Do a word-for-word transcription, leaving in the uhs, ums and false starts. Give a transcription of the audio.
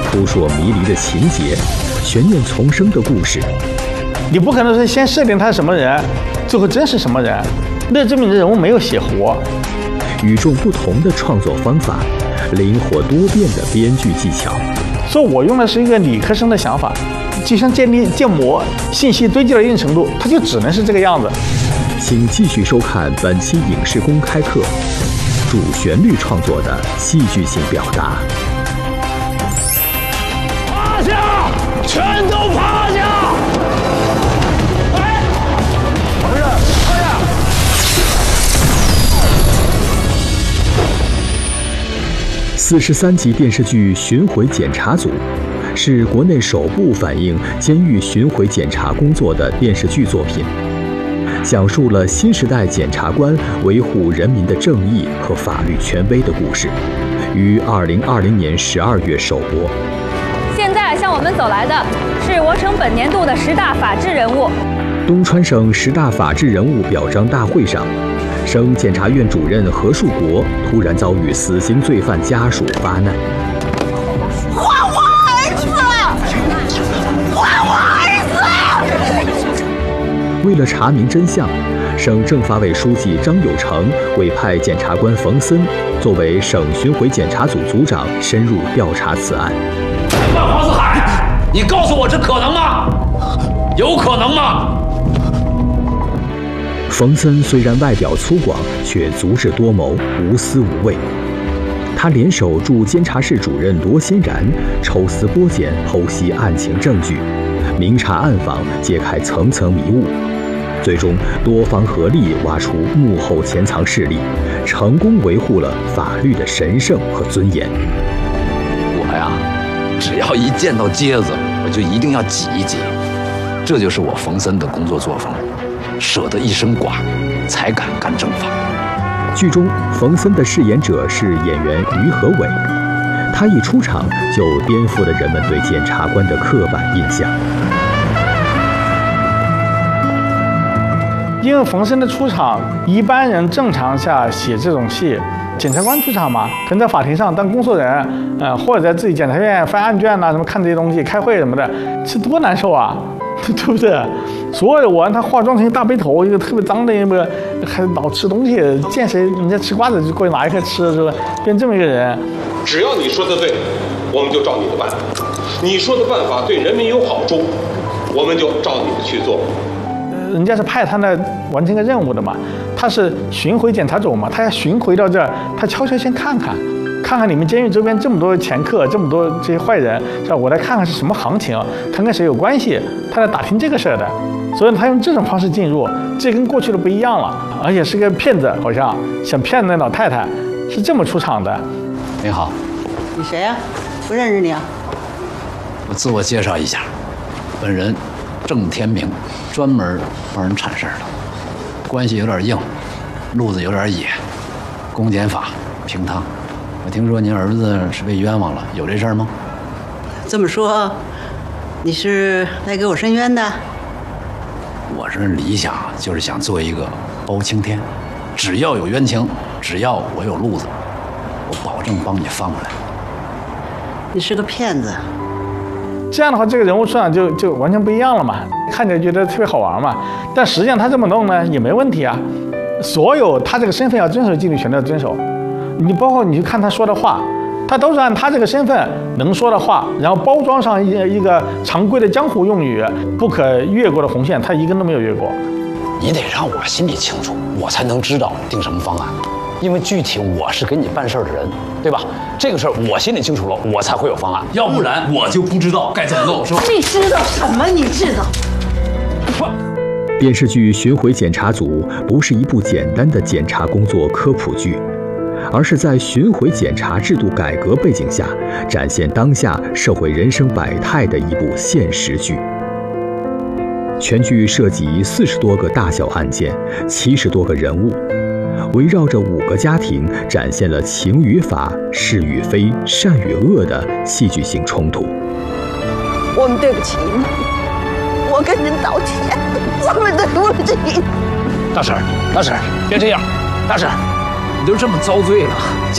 扑朔迷离的情节，悬念丛生的故事。 你不可能是先设定他是什么人，最后真是什么人，那证明这人物没有写活。 与众不同的创作方法，灵活多变的编剧技巧。 所以我用的是一个理科生的想法，就像建立建模，信息堆积到一定程度，它就只能是这个样子。 请继续收看本期影视公开课，主旋律创作的戏剧性表达。 趴下，全都趴下！哎，同志，趴下！ 四十三集电视剧《巡回检查组》是国内首部反映监狱巡回检查工作的电视剧作品，讲述了新时代检察官维护人民的正义和法律权威的故事，于二零二零年十二月首播。 现在向我们走来的是我省本年度的十大法治人物。 东川省十大法治人物表彰大会上，省检察院主任何树国突然遭遇死刑罪犯家属发难。 还我儿子！还我儿子！ 为了查明真相，省政法委书记张有成委派检察官冯森作为省巡回检查组组长，深入调查此案。 万黄四海，你告诉我这可能吗？有可能吗？ 冯森虽然外表粗犷，却足智多谋，无私无畏。他联手驻监察室主任罗欣然，抽丝剥茧，剖析案情证据，明察暗访，揭开层层迷雾。最终，多方合力挖出幕后潜藏势力，成功维护了法律的神圣和尊严。 我呀，只要一见到疖子，我就一定要挤一挤，这就是我冯森的工作作风。舍得一身剐，才敢干正法。 剧中，冯森的饰演者是演员于和伟，他一出场就颠覆了人们对检察官的刻板印象。 因为冯森的出场，一般人正常下写这种戏，检察官出场嘛，可能在法庭上当工作人，呃，或者在自己检察院翻案卷呐、啊，什么看这些东西、开会什么的，这多难受啊！对不对？所有的我让他化妆成一大背头，一个特别脏的一个，还老吃东西，见谁人家吃瓜子就过去拿一颗吃，是吧？变这么一个人。 只要你说的对，我们就照你的办；你说的办法对人民有好处，我们就照你的去做。 人家是派他来完成个任务的嘛，他是巡回检察组嘛，他要巡回到这儿，他悄悄先看看。看看你们监狱周边这么多前客，这么多这些坏人，是吧？我来看看是什么行情，看跟谁有关系，他来打听这个事儿的。所以他用这种方式进入，这跟过去的不一样了，而且是个骗子，好像想骗那老太太，是这么出场的。 你好， 你谁呀、啊？不认识你啊？ 我自我介绍一下，本人郑天明，专门帮人铲事儿的，关系有点硬，路子有点野，公检法平汤。我听说您儿子是被冤枉了，有这事儿吗？ 这么说，你是来给我申冤的？ 我这理想就是想做一个包青天，只要有冤情，只要我有路子，我保证帮你翻过来。 你是个骗子。 这样的话，这个人物出场就就完全不一样了嘛，看起来觉得特别好玩嘛。但实际上他这么弄呢也没问题啊，所有他这个身份要遵守纪律全都要遵守。你包括你去看他说的话，他都是按他这个身份能说的话，然后包装上一一个常规的江湖用语，不可越过的红线，他一根都没有越过。 你得让我心里清楚，我才能知道定什么方案，因为具体我是给你办事儿的人，对吧？这个事儿我心里清楚了，我才会有方案， 要不然我就不知道该怎么弄，是吧？ 你知道什么？你知道？ 电视剧《巡回检查组》不是一部简单的检察工作科普剧，而是在巡回检查制度改革背景下，展现当下社会人生百态的一部现实剧。全剧涉及四十多个大小案件，七十多个人物，围绕着五个家庭，展现了情与法、是与非、善与恶的戏剧性冲突。 我们对不起你，我跟您道歉，我们对不起你。 大婶儿，大婶儿，别这样，大婶儿，你都这么遭罪了。